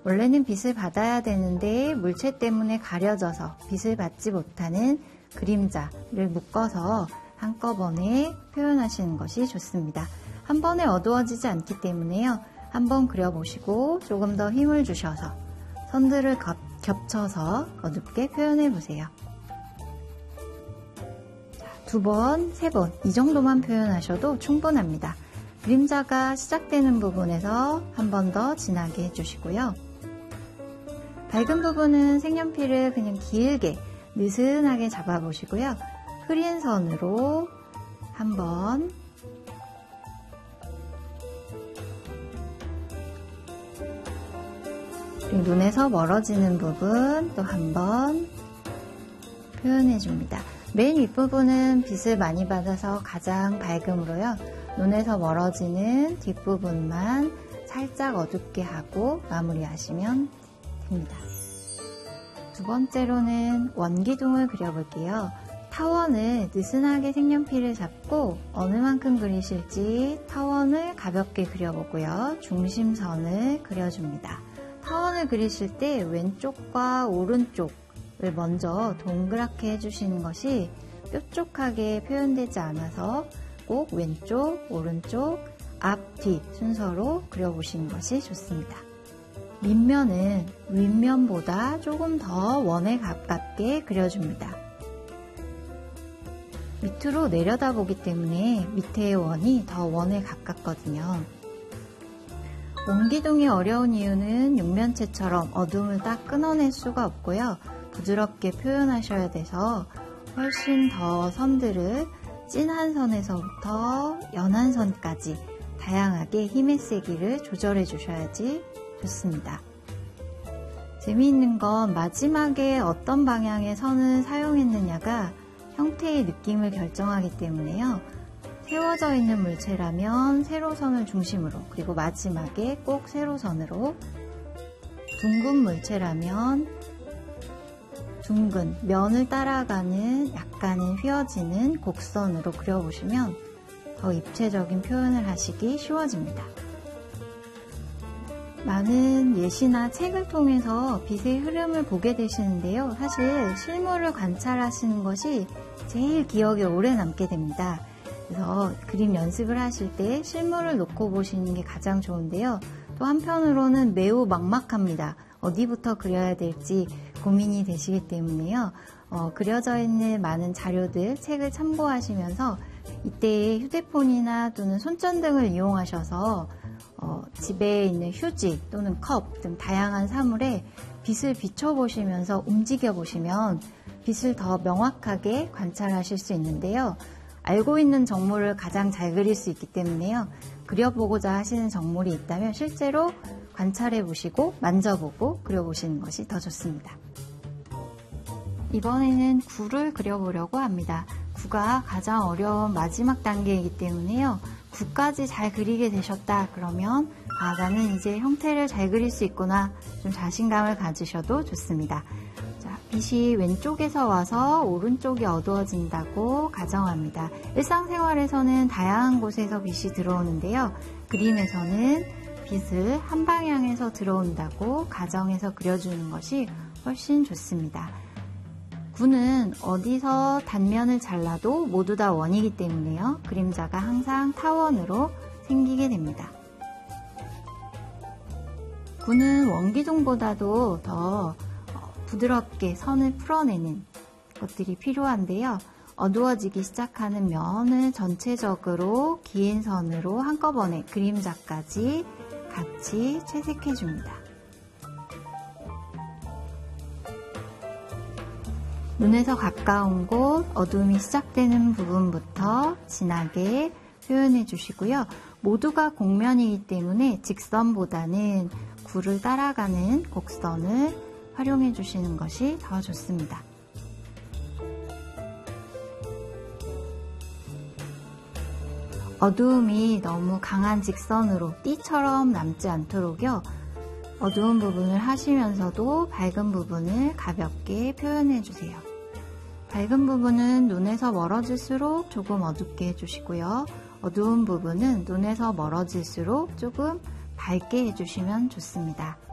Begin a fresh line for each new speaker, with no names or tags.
원래는 빛을 받아야 되는데 물체 때문에 가려져서 빛을 받지 못하는 그림자를 묶어서 한꺼번에 표현하시는 것이 좋습니다. 한 번에 어두워지지 않기 때문에요. 한번 그려보시고 조금 더 힘을 주셔서 선들을 겹쳐서 어둡게 표현해 보세요. 두 번, 세 번 이 정도만 표현하셔도 충분합니다. 그림자가 시작되는 부분에서 한 번 더 진하게 해주시고요. 밝은 부분은 색연필을 그냥 길게 느슨하게 잡아보시고요. 흐린 선으로 한번 그리고 눈에서 멀어지는 부분 또 한번 표현해줍니다. 맨 윗부분은 빛을 많이 받아서 가장 밝음으로요. 눈에서 멀어지는 뒷부분만 살짝 어둡게 하고 마무리하시면 됩니다. 두 번째로는 원기둥을 그려볼게요. 타원을 느슨하게 색연필을 잡고 어느 만큼 그리실지 타원을 가볍게 그려보고요. 중심선을 그려줍니다. 타원을 그리실 때 왼쪽과 오른쪽을 먼저 동그랗게 해주시는 것이 뾰족하게 표현되지 않아서 꼭 왼쪽, 오른쪽, 앞, 뒤 순서로 그려보시는 것이 좋습니다. 밑면은 윗면보다 조금 더 원에 가깝게 그려줍니다. 밑으로 내려다보기 때문에 밑에의 원이 더 원에 가깝거든요. 원기둥이 어려운 이유는 육면체처럼 어둠을 딱 끊어낼 수가 없고요. 부드럽게 표현하셔야 돼서 훨씬 더 선들을 진한 선에서부터 연한 선까지 다양하게 힘의 세기를 조절해 주셔야지 좋습니다. 재미있는 건 마지막에 어떤 방향의 선을 사용했느냐가 형태의 느낌을 결정하기 때문에요. 세워져 있는 물체라면 세로선을 중심으로 그리고 마지막에 꼭 세로선으로, 둥근 물체라면 둥근 면을 따라가는 약간은 휘어지는 곡선으로 그려보시면 더 입체적인 표현을 하시기 쉬워집니다. 많은 예시나 책을 통해서 빛의 흐름을 보게 되시는데요. 사실 실물을 관찰하시는 것이 제일 기억에 오래 남게 됩니다. 그래서 그림 연습을 하실 때 실물을 놓고 보시는 게 가장 좋은데요. 또 한편으로는 매우 막막합니다. 어디부터 그려야 될지 고민이 되시기 때문에요. 그려져 있는 많은 자료들, 책을 참고하시면서 이때의 휴대폰이나 또는 손전등을 이용하셔서 집에 있는 휴지 또는 컵 등 다양한 사물에 빛을 비춰보시면서 움직여보시면 빛을 더 명확하게 관찰하실 수 있는데요. 알고 있는 정물을 가장 잘 그릴 수 있기 때문에요. 그려보고자 하시는 정물이 있다면 실제로 관찰해보시고 만져보고 그려보시는 것이 더 좋습니다. 이번에는 구를 그려보려고 합니다. 구가 가장 어려운 마지막 단계이기 때문에요. 구까지 잘 그리게 되셨다 그러면 나는 이제 형태를 잘 그릴 수 있구나, 좀 자신감을 가지셔도 좋습니다. 자, 빛이 왼쪽에서 와서 오른쪽이 어두워진다고 가정합니다. 일상생활에서는 다양한 곳에서 빛이 들어오는데요. 그림에서는 빛을 한 방향에서 들어온다고 가정해서 그려주는 것이 훨씬 좋습니다. 구는 어디서 단면을 잘라도 모두 다 원이기 때문에요. 그림자가 항상 타원으로 생기게 됩니다. 구는 원기둥보다도 더 부드럽게 선을 풀어내는 것들이 필요한데요. 어두워지기 시작하는 면을 전체적으로 긴 선으로 한꺼번에 그림자까지 같이 채색해 줍니다. 눈에서 가까운 곳, 어둠이 시작되는 부분부터 진하게 표현해 주시고요. 모두가 곡면이기 때문에 직선보다는 구를 따라가는 곡선을 활용해 주시는 것이 더 좋습니다. 어두움이 너무 강한 직선으로 띠처럼 남지 않도록요. 어두운 부분을 하시면서도 밝은 부분을 가볍게 표현해 주세요. 밝은 부분은 눈에서 멀어질수록 조금 어둡게 해주시고요. 어두운 부분은 눈에서 멀어질수록 조금 밝게 해주시면 좋습니다.